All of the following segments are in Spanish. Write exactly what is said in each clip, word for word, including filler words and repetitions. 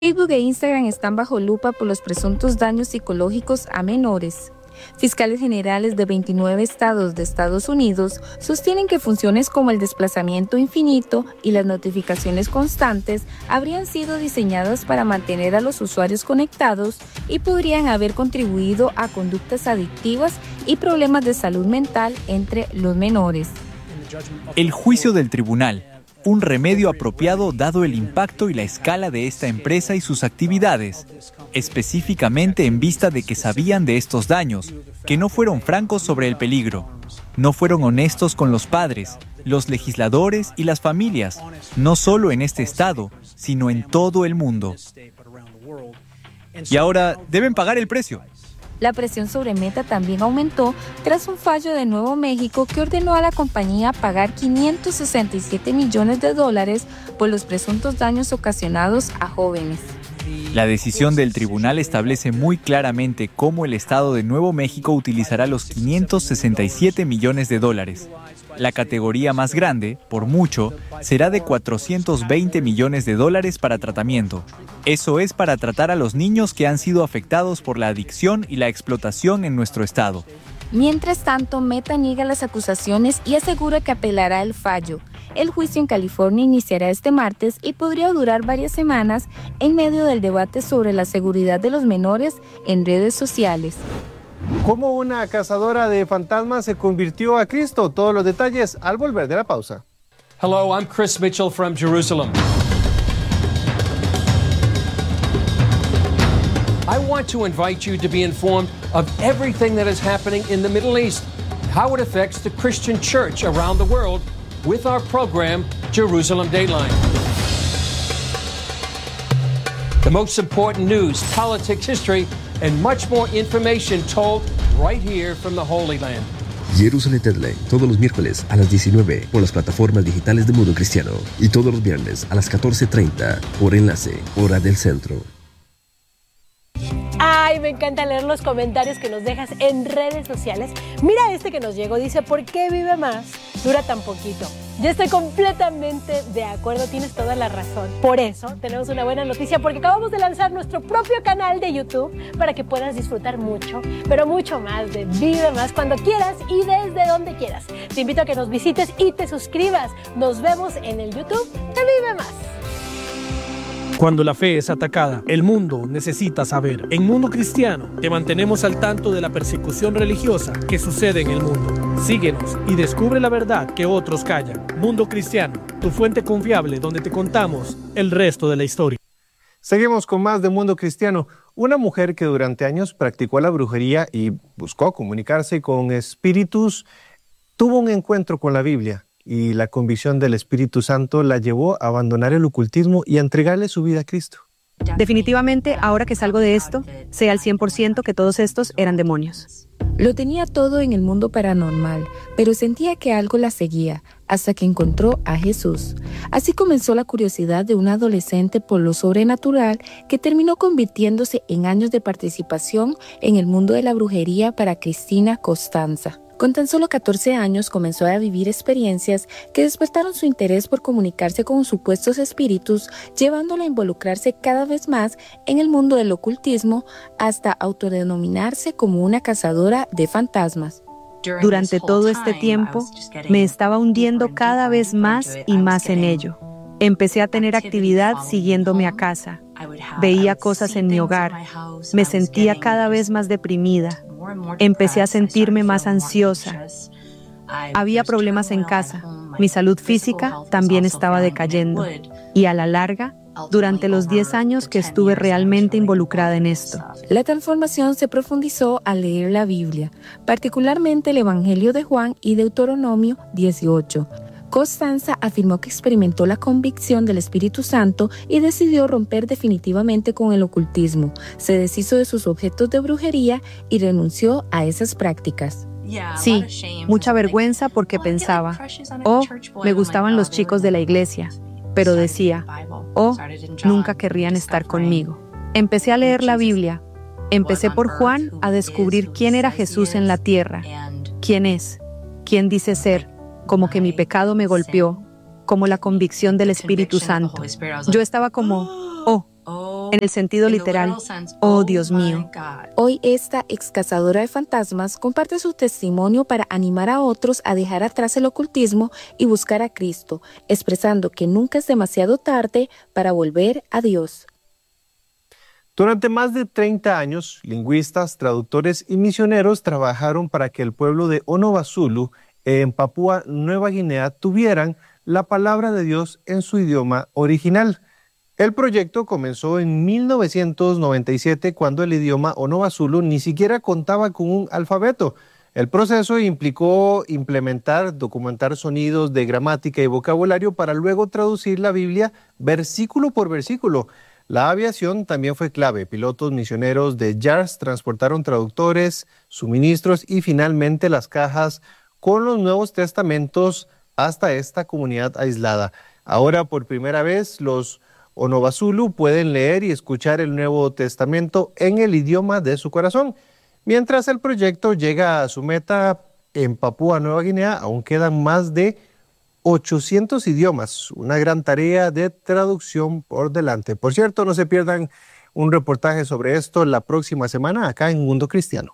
Facebook e Instagram están bajo lupa por los presuntos daños psicológicos a menores. Fiscales generales de veintinueve estados de Estados Unidos sostienen que funciones como el desplazamiento infinito y las notificaciones constantes habrían sido diseñadas para mantener a los usuarios conectados y podrían haber contribuido a conductas adictivas y problemas de salud mental entre los menores. El juicio del tribunal, un remedio apropiado dado el impacto y la escala de esta empresa y sus actividades, específicamente en vista de que sabían de estos daños, que no fueron francos sobre el peligro, no fueron honestos con los padres, los legisladores y las familias, no solo en este estado, sino en todo el mundo. Y ahora deben pagar el precio. La presión sobre Meta también aumentó tras un fallo de Nuevo México que ordenó a la compañía pagar quinientos sesenta y siete millones de dólares por los presuntos daños ocasionados a jóvenes. La decisión del tribunal establece muy claramente cómo el Estado de Nuevo México utilizará los quinientos sesenta y siete millones de dólares. La categoría más grande, por mucho, será de cuatrocientos veinte millones de dólares para tratamiento. Eso es para tratar a los niños que han sido afectados por la adicción y la explotación en nuestro estado. Mientras tanto, Meta niega las acusaciones y asegura que apelará el fallo. El juicio en California iniciará este martes y podría durar varias semanas en medio del debate sobre la seguridad de los menores en redes sociales. ¿Cómo una cazadora de fantasmas se convirtió a Cristo? Todos los detalles al volver de la pausa. Hello, I'm Chris Mitchell from Jerusalem. I want to invite you to be informed of everything that is happening in the Middle East, how it affects the Christian church around the world with our program, Jerusalem Dateline. The most important news, politics, history, and much more information told right here from the Holy Land. Jerusalem Dateline, todos los miércoles a las diecinueve por las plataformas digitales de Mundo Cristiano y todos los viernes a las catorce treinta por Enlace, hora del centro. Ay, me encanta leer los comentarios que nos dejas en redes sociales. Mira este que nos llegó, dice, ¿por qué Vive Más dura tan poquito? Yo estoy completamente de acuerdo, tienes toda la razón. Por eso tenemos una buena noticia, porque acabamos de lanzar nuestro propio canal de YouTube para que puedas disfrutar mucho, pero mucho más de Vive Más cuando quieras y desde donde quieras. Te invito a que nos visites y te suscribas. Nos vemos en el YouTube de Vive Más. Cuando la fe es atacada, el mundo necesita saber. En Mundo Cristiano te mantenemos al tanto de la persecución religiosa que sucede en el mundo. Síguenos y descubre la verdad que otros callan. Mundo Cristiano, tu fuente confiable donde te contamos el resto de la historia. Seguimos con más de Mundo Cristiano. Una mujer que durante años practicó la brujería y buscó comunicarse con espíritus, tuvo un encuentro con la Biblia. Y la convicción del Espíritu Santo la llevó a abandonar el ocultismo y a entregarle su vida a Cristo. Definitivamente, ahora que salgo de esto, sé al cien por ciento que todos estos eran demonios. Lo tenía todo en el mundo paranormal, pero sentía que algo la seguía, hasta que encontró a Jesús. Así comenzó la curiosidad de una adolescente por lo sobrenatural que terminó convirtiéndose en años de participación en el mundo de la brujería para Cristina Costanza. Con tan solo catorce años comenzó a vivir experiencias que despertaron su interés por comunicarse con supuestos espíritus, llevándola a involucrarse cada vez más en el mundo del ocultismo hasta autodenominarse como una cazadora de fantasmas. Durante todo este tiempo, me estaba hundiendo cada vez más y más en ello. Empecé a tener actividad siguiéndome a casa. Veía cosas en mi hogar. Me sentía cada vez más deprimida. Empecé a sentirme más ansiosa. Había problemas en casa. Mi salud física también estaba decayendo. Y a la larga, durante los diez años que estuve realmente involucrada en esto. La transformación se profundizó al leer la Biblia, particularmente el Evangelio de Juan y Deuteronomio dieciocho. Costanza afirmó que experimentó la convicción del Espíritu Santo y decidió romper definitivamente con el ocultismo. Se deshizo de sus objetos de brujería y renunció a esas prácticas. Sí, mucha vergüenza porque pensaba, oh, me gustaban los chicos de la iglesia, pero decía, oh, nunca querrían estar conmigo. Empecé a leer la Biblia. Empecé por Juan a descubrir quién era Jesús en la tierra, quién es, quién dice ser, como que mi pecado me golpeó, como la convicción del Espíritu Santo. Yo estaba como, oh, En el sentido literal, oh Dios mío. Hoy esta ex cazadora de fantasmas comparte su testimonio para animar a otros a dejar atrás el ocultismo y buscar a Cristo, expresando que nunca es demasiado tarde para volver a Dios. Durante más de treinta años, lingüistas, traductores y misioneros trabajaron para que el pueblo de Onovasulu, en Papúa Nueva Guinea, tuvieran la palabra de Dios en su idioma original. El proyecto comenzó en mil novecientos noventa y siete, cuando el idioma Onovasulu ni siquiera contaba con un alfabeto. El proceso implicó implementar, documentar sonidos de gramática y vocabulario para luego traducir la Biblia versículo por versículo. La aviación también fue clave. Pilotos misioneros de Y A R S transportaron traductores, suministros y finalmente las cajas con los Nuevos Testamentos hasta esta comunidad aislada. Ahora, por primera vez, los Onovasulu pueden leer y escuchar el Nuevo Testamento en el idioma de su corazón. Mientras el proyecto llega a su meta en Papúa Nueva Guinea, aún quedan más de ochocientos idiomas, una gran tarea de traducción por delante. Por cierto, no se pierdan un reportaje sobre esto la próxima semana acá en Mundo Cristiano.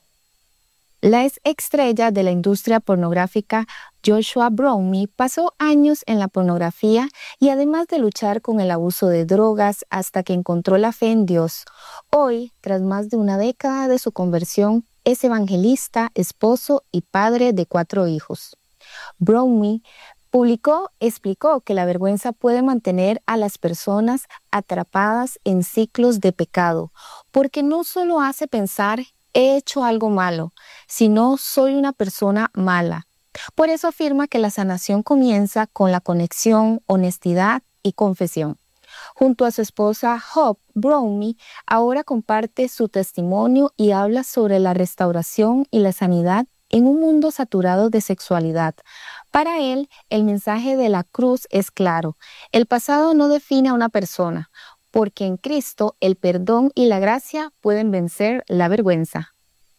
La ex estrella de la industria pornográfica Joshua Brownlee pasó años en la pornografía y además de luchar con el abuso de drogas hasta que encontró la fe en Dios. Hoy, tras más de una década de su conversión, es evangelista, esposo y padre de cuatro hijos. Brownlee Publicó, explicó que la vergüenza puede mantener a las personas atrapadas en ciclos de pecado, porque no solo hace pensar, he hecho algo malo, sino soy una persona mala. Por eso afirma que la sanación comienza con la conexión, honestidad y confesión. Junto a su esposa Hope Brownlee, ahora comparte su testimonio y habla sobre la restauración y la sanidad en un mundo saturado de sexualidad. Para él, el mensaje de la cruz es claro. El pasado no define a una persona, porque en Cristo el perdón y la gracia pueden vencer la vergüenza.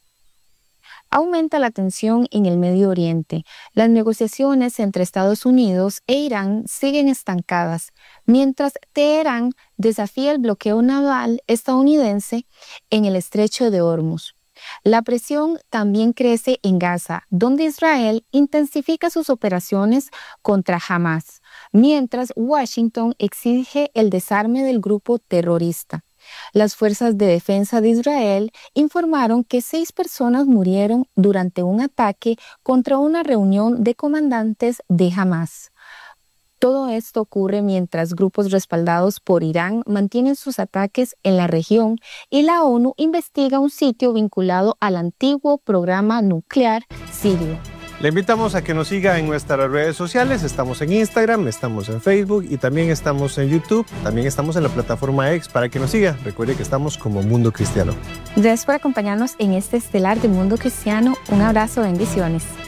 Aumenta la tensión en el Medio Oriente. Las negociaciones entre Estados Unidos e Irán siguen estancadas, mientras Teherán desafía el bloqueo naval estadounidense en el estrecho de Hormuz. La presión también crece en Gaza, donde Israel intensifica sus operaciones contra Hamas, mientras Washington exige el desarme del grupo terrorista. Las fuerzas de defensa de Israel informaron que seis personas murieron durante un ataque contra una reunión de comandantes de Hamas. Todo esto ocurre mientras grupos respaldados por Irán mantienen sus ataques en la región y la ONU investiga un sitio vinculado al antiguo programa nuclear sirio. Le invitamos a que nos siga en nuestras redes sociales. Estamos en Instagram, estamos en Facebook y también estamos en YouTube. También estamos en la plataforma X para que nos siga. Recuerde que estamos como Mundo Cristiano. Gracias por acompañarnos en este estelar de Mundo Cristiano. Un abrazo, bendiciones.